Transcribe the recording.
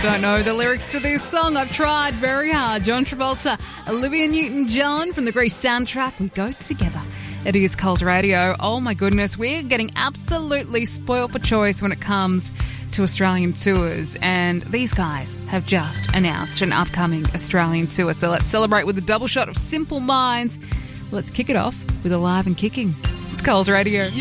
Don't know the lyrics to this song. I've tried very hard. John Travolta, Olivia Newton-John from the Grease soundtrack. We go together. It is Coles Radio. Oh my goodness, we're getting absolutely spoiled for choice when it comes to Australian tours, and these guys have just announced an upcoming Australian tour. So let's celebrate with a double shot of Simple Minds. Let's kick it off with Alive and Kicking. It's Coles Radio.